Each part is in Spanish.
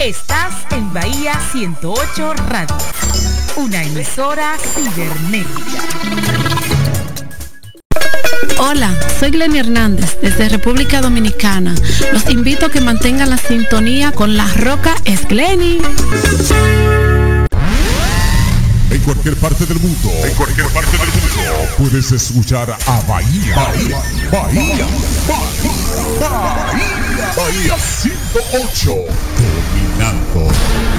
Estás en Bahía 108 Radio, una emisora cibernética. Hola, soy Glenny Hernández desde República Dominicana. Los invito a que mantengan la sintonía con La Roca es Glenny. En cualquier parte del mundo, puedes escuchar a Bahía 108, dominando.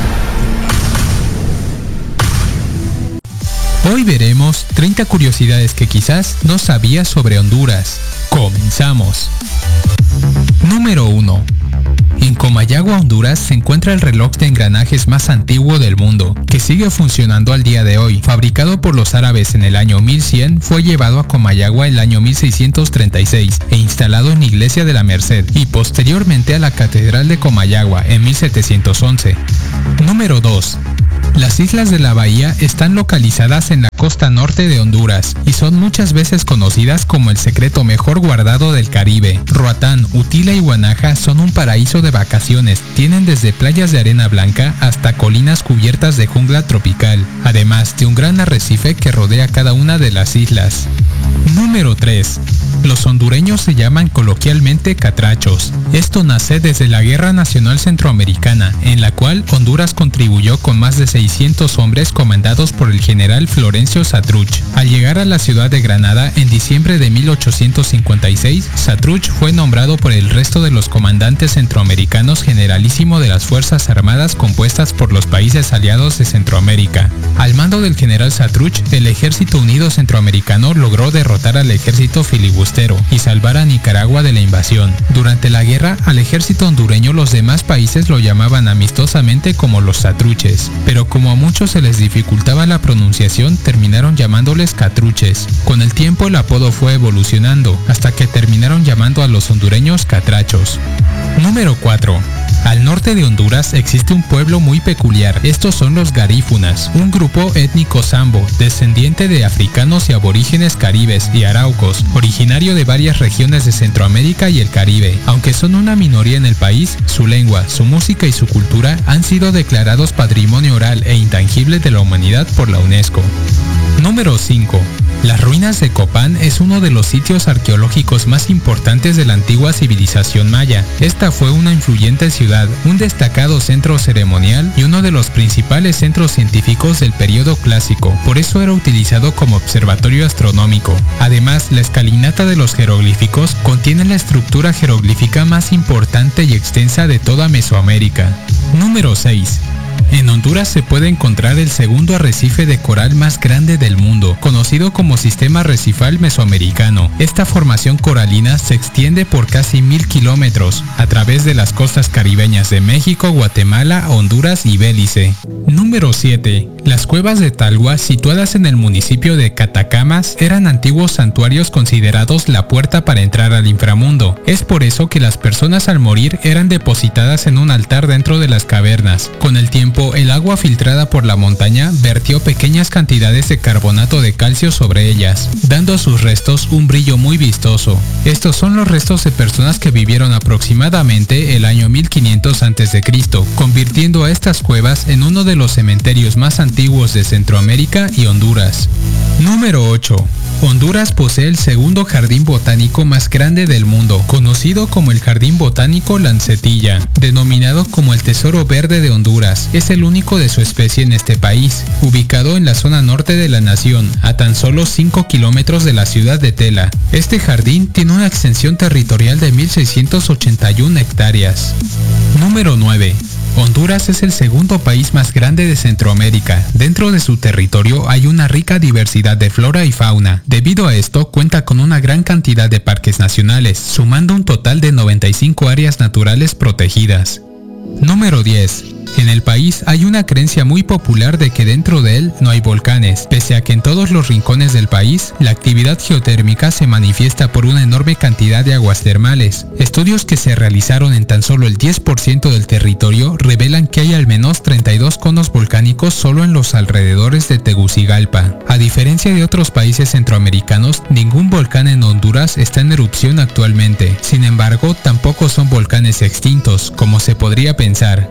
Hoy veremos 30 curiosidades que quizás no sabías sobre Honduras. Comenzamos. Número 1. En Comayagua, Honduras, se encuentra el reloj de engranajes más antiguo del mundo, que sigue funcionando al día de hoy. Fabricado por los árabes en el año 1100, fue llevado a Comayagua en el año 1636 e instalado en la Iglesia de la Merced y posteriormente a la Catedral de Comayagua en 1711. Número 2. Las islas de la bahía están localizadas en la costa norte de Honduras y son muchas veces conocidas como el secreto mejor guardado del Caribe. Roatán, Utila y Guanaja son un paraíso de vacaciones. Tienen desde playas de arena blanca hasta colinas cubiertas de jungla tropical, además de un gran arrecife que rodea cada una de las islas. Número 3. Los hondureños se llaman coloquialmente catrachos. Esto nace desde la Guerra Nacional Centroamericana, en la cual Honduras contribuyó con más de 600 hombres comandados por el general Florencio Satruch. Al llegar a la ciudad de Granada en diciembre de 1856, Satruch fue nombrado por el resto de los comandantes centroamericanos generalísimo de las Fuerzas Armadas compuestas por los países aliados de Centroamérica. Al mando del general Satruch, el Ejército Unido Centroamericano logró derrotar al ejército filibustero y salvar a Nicaragua de la invasión. Durante la guerra, al ejército hondureño los demás países lo llamaban amistosamente como los Satruches, pero como a muchos se les dificultaba la pronunciación, terminaron llamándoles catruches. Con el tiempo el apodo fue evolucionando, hasta que terminaron llamando a los hondureños catrachos. Número 4. Al norte de Honduras existe un pueblo muy peculiar. Estos son los garífunas, un grupo étnico sambo, descendiente de africanos y aborígenes caribes y araucos, originario de varias regiones de Centroamérica y el Caribe. Aunque son una minoría en el país, su lengua, su música y su cultura han sido declarados patrimonio oral e intangible de la humanidad por la UNESCO. Número 5. Las ruinas de Copán es uno de los sitios arqueológicos más importantes de la antigua civilización maya. Esta fue una influyente ciudad, un destacado centro ceremonial y uno de los principales centros científicos del periodo clásico. Por eso era utilizado como observatorio astronómico. Además, la escalinata de los jeroglíficos contiene la estructura jeroglífica más importante y extensa de toda Mesoamérica. Número 6. En Honduras se puede encontrar el segundo arrecife de coral más grande del mundo, conocido como Sistema Arrecifal Mesoamericano. Esta formación coralina se extiende por casi 1000 kilómetros, a través de las costas caribeñas de México, Guatemala, Honduras y Belice. Número 7. Las cuevas de Talgua, situadas en el municipio de Catacamas, eran antiguos santuarios considerados la puerta para entrar al inframundo. Es por eso que las personas al morir eran depositadas en un altar dentro de las cavernas. Con el tiempo, el agua filtrada por la montaña vertió pequeñas cantidades de carbonato de calcio sobre ellas, dando a sus restos un brillo muy vistoso. Estos son los restos de personas que vivieron aproximadamente el año 1500 a.C., convirtiendo a estas cuevas en uno de los cementerios más antiguos de Centroamérica y Honduras. Número 8. Honduras posee el segundo jardín botánico más grande del mundo, conocido como el Jardín Botánico Lancetilla, denominado como el Tesoro Verde de Honduras. Es el único de su especie en este país, ubicado en la zona norte de la nación, a tan solo 5 kilómetros de la ciudad de Tela. Este jardín tiene una extensión territorial de 1681 hectáreas. Número 9. Honduras es el segundo país más grande de Centroamérica. Dentro de su territorio hay una rica diversidad de flora y fauna. Debido a esto, cuenta con una gran cantidad de parques nacionales, sumando un total de 95 áreas naturales protegidas. Número 10. En el país hay una creencia muy popular de que dentro de él no hay volcanes, pese a que en todos los rincones del país la actividad geotérmica se manifiesta por una enorme cantidad de aguas termales. Estudios que se realizaron en tan solo el 10% del territorio revelan que hay al menos 32 conos volcánicos solo en los alrededores de Tegucigalpa. A diferencia de otros países centroamericanos, ningún volcán en Honduras está en erupción actualmente. Sin embargo, tampoco son volcanes extintos, como se podría pensar.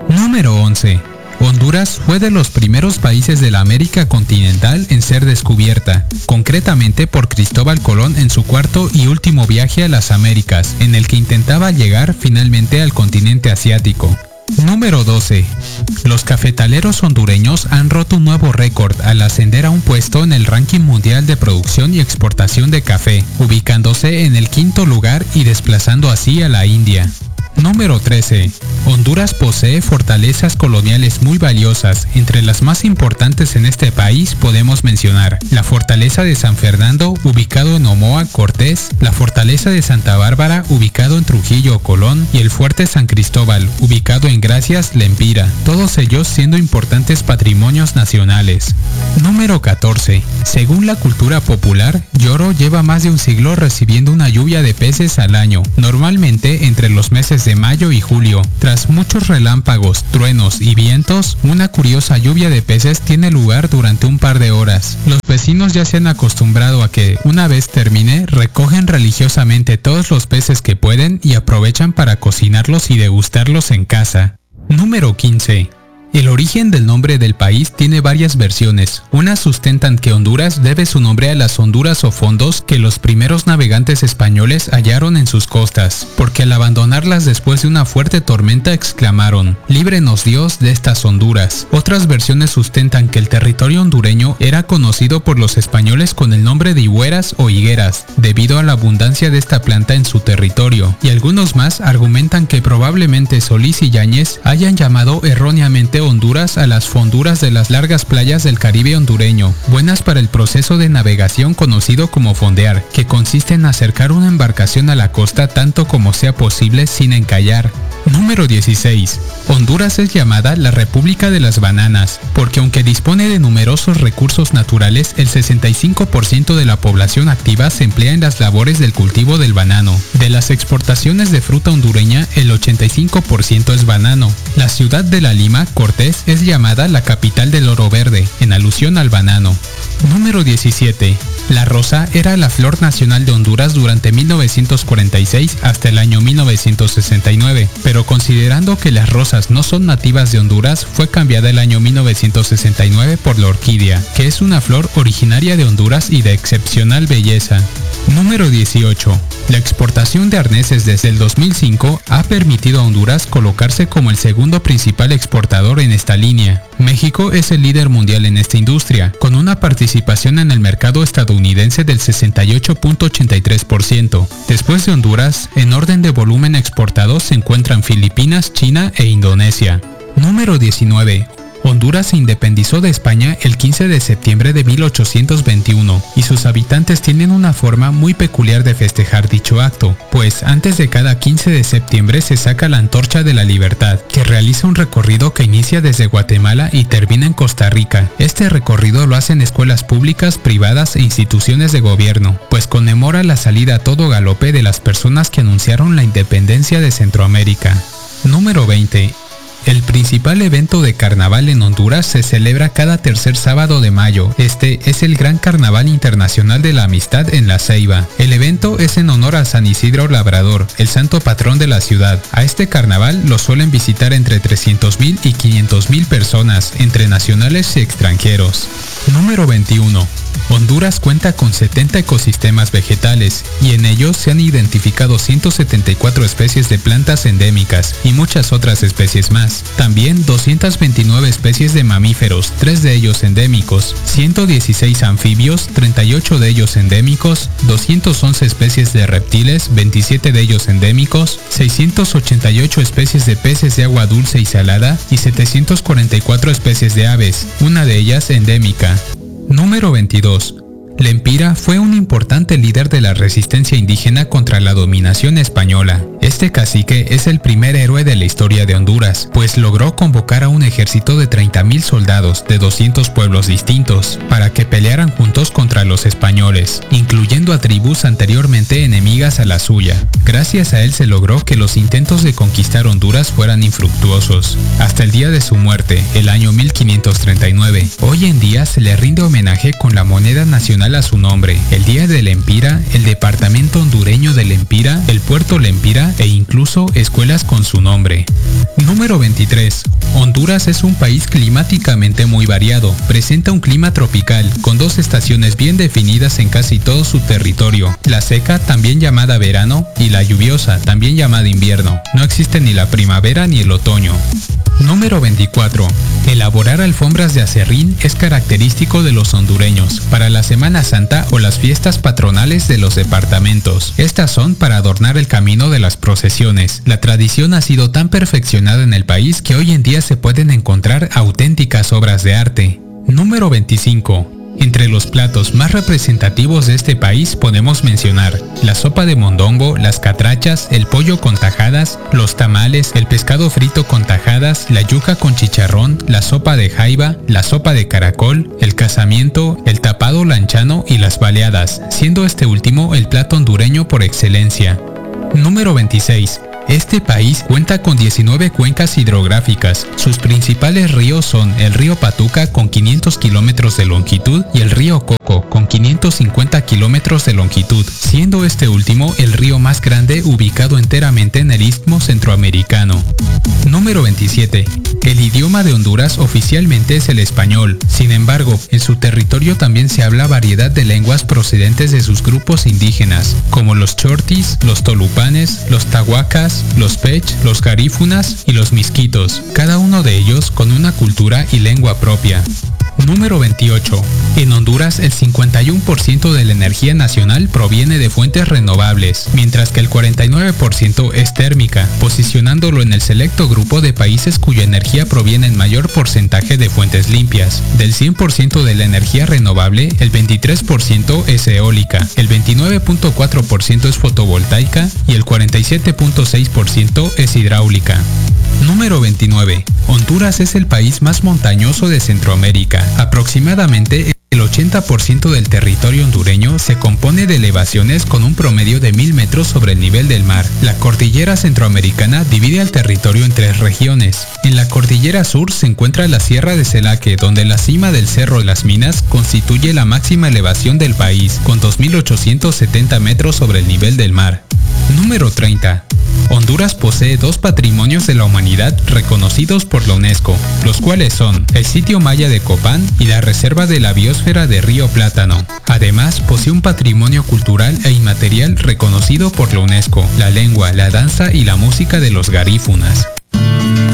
Número 11. Honduras fue de los primeros países de la América continental en ser descubierta, concretamente por Cristóbal Colón en su cuarto y último viaje a las Américas, en el que intentaba llegar finalmente al continente asiático. Número 12. Los cafetaleros hondureños han roto un nuevo récord al ascender a un puesto en el ranking mundial de producción y exportación de café, ubicándose en el 5º lugar y desplazando así a la India. Número 13. Honduras posee fortalezas coloniales muy valiosas. Entre las más importantes en este país podemos mencionar la Fortaleza de San Fernando, ubicado en Omoa, Cortés, la Fortaleza de Santa Bárbara, ubicado en Trujillo, Colón, y el Fuerte San Cristóbal, ubicado en Gracias, Lempira, todos ellos siendo importantes patrimonios nacionales. Número 14. Según la cultura popular, Yoro lleva más de un siglo recibiendo una lluvia de peces al año, normalmente entre los meses de mayo y julio. Tras muchos relámpagos, truenos y vientos, una curiosa lluvia de peces tiene lugar durante un par de horas. Los vecinos ya se han acostumbrado a que, una vez termine, recogen religiosamente todos los peces que pueden y aprovechan para cocinarlos y degustarlos en casa. Número 15. El origen del nombre del país tiene varias versiones. Unas sustentan que Honduras debe su nombre a las honduras o fondos que los primeros navegantes españoles hallaron en sus costas, porque al abandonarlas después de una fuerte tormenta exclamaron: «Líbrenos Dios de estas Honduras». Otras versiones sustentan que el territorio hondureño era conocido por los españoles con el nombre de higueras o higueras, debido a la abundancia de esta planta en su territorio, y algunos más argumentan que probablemente Solís y Yáñez hayan llamado erróneamente Honduras a las fonduras de las largas playas del Caribe hondureño, buenas para el proceso de navegación conocido como fondear, que consiste en acercar una embarcación a la costa tanto como sea posible sin encallar. Número 16. Honduras es llamada la República de las Bananas, porque aunque dispone de numerosos recursos naturales, el 65% de la población activa se emplea en las labores del cultivo del banano. De las exportaciones de fruta hondureña, el 85% es banano. La ciudad de La Lima, Cortés, es llamada la capital del oro verde, en alusión al banano. Número 17. La rosa era la flor nacional de Honduras durante 1946 hasta el año 1969, pero considerando que las rosas no son nativas de Honduras, fue cambiada el año 1969 por la orquídea, que es una flor originaria de Honduras y de excepcional belleza. Número 18. La exportación de arneses desde el 2005 ha permitido a Honduras colocarse como el segundo principal exportador en esta línea. México es el líder mundial en esta industria, con una participación en el mercado estadounidense del 68.83%. Después de Honduras, en orden de volumen exportado se encuentran Filipinas, China e Indonesia. Número 19. Honduras se independizó de España el 15 de septiembre de 1821 y sus habitantes tienen una forma muy peculiar de festejar dicho acto, pues antes de cada 15 de septiembre se saca la Antorcha de la Libertad, que realiza un recorrido que inicia desde Guatemala y termina en Costa Rica. Este recorrido lo hacen escuelas públicas, privadas e instituciones de gobierno, pues conmemora la salida a todo galope de las personas que anunciaron la independencia de Centroamérica. Número 20. El principal evento de carnaval en Honduras se celebra cada tercer sábado de mayo. Este es el Gran Carnaval Internacional de la Amistad en La Ceiba. El evento es en honor a San Isidro Labrador, el santo patrón de la ciudad. A este carnaval lo suelen visitar entre 300,000 y 500,000 personas, entre nacionales y extranjeros. Número 21. Honduras cuenta con 70 ecosistemas vegetales y en ellos se han identificado 174 especies de plantas endémicas y muchas otras especies más. También 229 especies de mamíferos, 3 de ellos endémicos, 116 anfibios, 38 de ellos endémicos, 211 especies de reptiles, 27 de ellos endémicos, 688 especies de peces de agua dulce y salada y 744 especies de aves, una de ellas endémica. Número 22. Lempira fue un importante líder de la resistencia indígena contra la dominación española. Este cacique es el primer héroe de la historia de Honduras, pues logró convocar a un ejército de 30,000 soldados de 200 pueblos distintos para que pelearan juntos contra los españoles, incluyendo a tribus anteriormente enemigas a la suya. Gracias a él se logró que los intentos de conquistar Honduras fueran infructuosos, hasta el día de su muerte, el año 1539. Hoy en día se le rinde homenaje con la moneda nacional nacional a su nombre, el Día del Lempira, el Departamento Hondureño de Lempira, el Puerto Lempira e incluso escuelas con su nombre. Número 23. Honduras es un país climáticamente muy variado. Presenta un clima tropical, con 2 estaciones bien definidas en casi todo su territorio. La seca, también llamada verano, y la lluviosa, también llamada invierno. No existe ni la primavera ni el otoño. Número 24. Elaborar alfombras de acerrín es característico de los hondureños para la Semana Santa o las fiestas patronales de los departamentos. Estas son para adornar el camino de las procesiones. La tradición ha sido tan perfeccionada en el país que hoy en día se pueden encontrar auténticas obras de arte. Número 25. Entre los platos más representativos de este país podemos mencionar la sopa de mondongo, las catrachas, el pollo con tajadas, los tamales, el pescado frito con tajadas, la yuca con chicharrón, la sopa de jaiba, la sopa de caracol, el casamiento, el tapado lanchano y las baleadas, siendo este último el plato hondureño por excelencia. Número 26. Este país cuenta con 19 cuencas hidrográficas. Sus principales ríos son el río Patuca con 500 kilómetros de longitud y el río Coco con 550 kilómetros de longitud, siendo este último el río más grande ubicado enteramente en el Istmo Centroamericano. Número 27. El idioma de Honduras oficialmente es el español. Sin embargo, en su territorio también se habla variedad de lenguas procedentes de sus grupos indígenas, como los chortis, los tolupanes, los tahuacas, los pech, los garífunas y los misquitos, cada uno de ellos con una cultura y lengua propia. Número 28. En Honduras el 51% de la energía nacional proviene de fuentes renovables, mientras que el 49% es térmica, posicionándolo en el selecto grupo de países cuya energía proviene en mayor porcentaje de fuentes limpias. Del 100% de la energía renovable, el 23% es eólica, el 29.4% es fotovoltaica y el 47.6% es hidráulica. Número 29. Honduras es el país más montañoso de Centroamérica. Aproximadamente el 80% del territorio hondureño se compone de elevaciones con un promedio de 1000 metros sobre el nivel del mar. La cordillera centroamericana divide al territorio en 3 regiones. En la cordillera sur se encuentra la Sierra de Celaque, donde la cima del Cerro de las Minas constituye la máxima elevación del país, con 2870 metros sobre el nivel del mar. Número 30. Honduras posee 2 patrimonios de la humanidad reconocidos por la UNESCO, los cuales son el sitio maya de Copán y la reserva de la biosfera de Río Plátano. Además, posee un patrimonio cultural e inmaterial reconocido por la UNESCO, la lengua, la danza y la música de los garífunas.